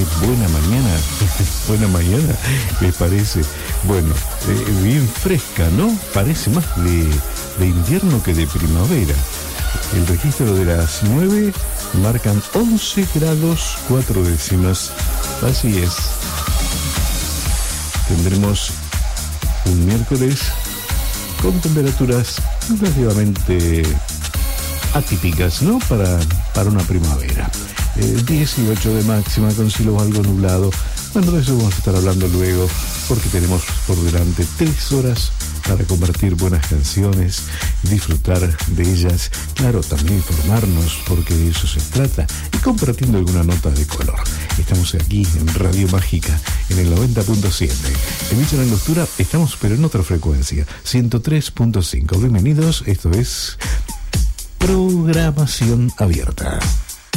qué buena mañana. Buena mañana, ¿les parece? Bueno, bien fresca, ¿no? Parece más de invierno que de primavera. El registro de las 9 marcan 11 grados 4 décimas. Así es. Tendremos un miércoles con temperaturas relativamente atípicas, ¿no? Para una primavera. 18 de máxima con cielo algo nublado. Bueno, de eso vamos a estar hablando luego, porque tenemos por delante 3 horas para compartir buenas canciones, disfrutar de ellas, claro, también informarnos, porque de eso se trata, y compartiendo alguna nota de color. Estamos aquí en Radio Mágica, en el 90.7. Emisión en Angostura, estamos pero en otra frecuencia, 103.5. Bienvenidos, esto es Programación Abierta.